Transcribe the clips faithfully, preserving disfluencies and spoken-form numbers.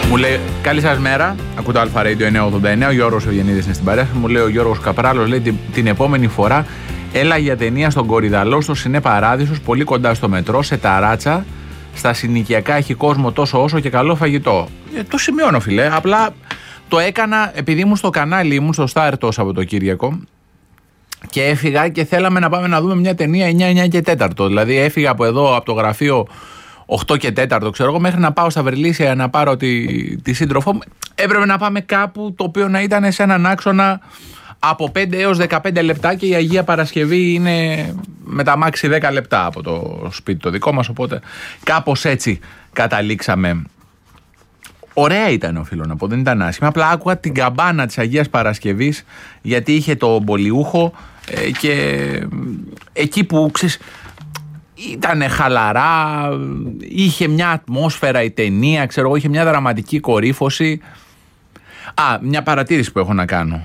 Μου λέει, καλή σας μέρα. Ακούω το Αλφα Radio εννιακόσια ογδόντα εννέα. Ο Γιώργος ο Γεννίδης είναι στην παρέα. Μου λέει ο Γιώργος Καπράλος, λέει την, την επόμενη φορά έλα για ταινία στον Κορυδαλό, στο Σινέ Παράδεισος, πολύ κοντά στο μετρό, σε ταράτσα. Στα συνοικιακά έχει κόσμο τόσο όσο και καλό φαγητό. Ε, το σημειώνω, φιλέ. Απλά το έκανα επειδή ήμουν στο κανάλι, ήμουν στο Στάρ το Σαββατοκύριακο. Και έφυγα και θέλαμε να πάμε να δούμε μια ταινία εννιά, εννιά και τέσσερα. Δηλαδή έφυγα από εδώ, από το γραφείο οκτώ και τέσσερα, ξέρω εγώ, μέχρι να πάω στα Βρυλίσια να πάρω τη, τη σύντροφό μου. Έπρεπε να πάμε κάπου το οποίο να ήταν σε έναν άξονα από πέντε έως δεκαπέντε λεπτά και η Αγία Παρασκευή είναι με τα μάξι δέκα λεπτά από το σπίτι το δικό μας, οπότε κάπως έτσι καταλήξαμε. Ωραία ήταν, οφείλω να πω, δεν ήταν άσχημα. Απλά άκουγα την καμπάνα της Αγίας Παρασκευής γιατί είχε το μπολιούχο ε, και ε, εκεί που ξέρεις, ήτανε χαλαρά, είχε μια ατμόσφαιρα η ταινία, ξέρω εγώ, είχε μια δραματική κορύφωση. Α, μια παρατήρηση που έχω να κάνω.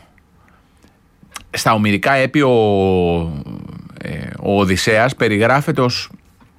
Στα ομηρικά έπι ο, ε, ο Οδυσσέας περιγράφεται ως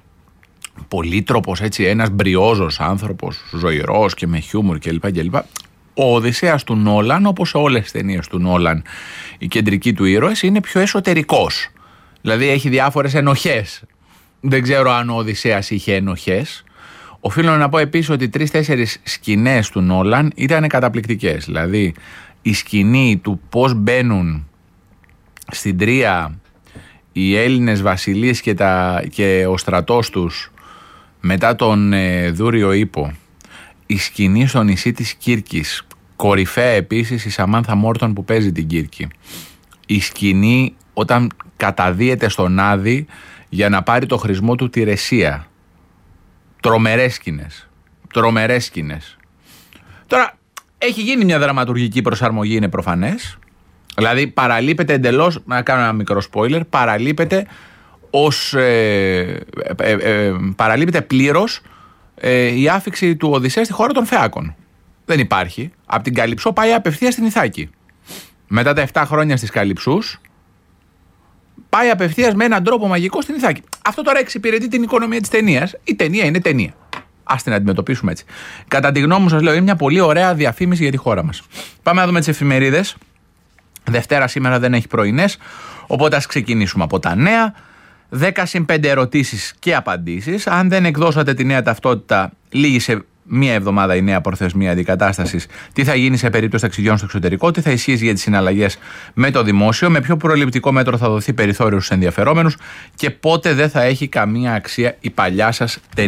πολύτροπος, έτσι, ένας μπριόζος άνθρωπος, ζωηρός και με χιούμορ κλπ. κλπ. Ο Οδυσσέας του Νόλαν, όπως σε όλες τις ταινίες του Νόλαν, η κεντρική του ήρωες είναι πιο εσωτερικός. Δηλαδή έχει διάφορες ενοχές. Δεν ξέρω αν ο Οδυσσέας είχε ενοχές. Οφείλω να πω επίσης ότι τρεις-τέσσερις σκηνές του Νόλαν ήταν καταπληκτικές. Δηλαδή η σκηνή του πώς μπαίνουν στην Τρία οι Έλληνες βασιλείς και, τα, και ο στρατός τους μετά τον ε, Δούριο Ίππο, η σκηνή στο νησί της Κύρκης, κορυφαία επίσης η Σαμάνθα Μόρτον που παίζει την Κύρκη, η σκηνή όταν καταδύεται στον Άδη για να πάρει το χρησμό του τη Ρεσία, τρομερές σκηνές, τρομερές σκηνές. Τώρα έχει γίνει μια δραματουργική προσαρμογή, είναι προφανές. Δηλαδή παραλείπεται εντελώς, να κάνω ένα μικρό spoiler, παραλείπεται ως, ε, ε, ε, παραλείπεται πλήρως ε, η άφιξη του Οδυσσέα στη χώρα των Φεάκων. Δεν υπάρχει. Από την Καλυψό πάει απευθείας στην Ιθάκη. Μετά τα επτά χρόνια στις Καλυψούς πάει απευθείας με έναν τρόπο μαγικό στην Ιθάκη. Αυτό τώρα εξυπηρετεί την οικονομία της ταινίας. Η ταινία είναι ταινία. Ας την αντιμετωπίσουμε έτσι. Κατά τη γνώμη μου, σας λέω, είναι μια πολύ ωραία διαφήμιση για τη χώρα μας. Πάμε να δούμε τις εφημερίδες. Δευτέρα σήμερα δεν έχει πρωινές, οπότε ας ξεκινήσουμε από τα νέα. δέκα συν πέντε ερωτήσεις και απαντήσεις. Αν δεν εκδώσατε τη νέα ταυτότητα, λύγει μία εβδομάδα η νέα προθεσμία αντικατάστασης. Τι θα γίνει σε περίπτωση ταξιδιών στο εξωτερικό, τι θα ισχύσει για τις συναλλαγές με το δημόσιο, με ποιο προληπτικό μέτρο θα δοθεί περιθώριο στους ενδιαφερόμενους και πότε δεν θα έχει καμία αξία η παλιά σας ταινία.